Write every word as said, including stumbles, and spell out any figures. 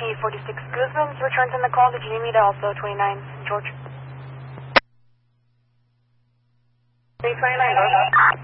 three forty-six Guzman's returns on the call. Did you need me to also twenty-nine George? three twenty-nine George.